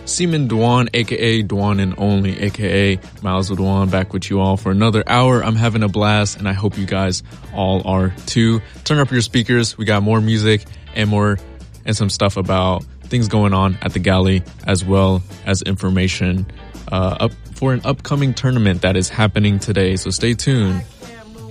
Seaman Dwan, aka Dwan and Only, aka Miles Dwan, back with you all for another hour. I'm having a blast, and I hope you guys all are too. Turn up your speakers. We got more music and some stuff about things going on at the galley, as well as information up for an upcoming tournament that is happening today. So stay tuned.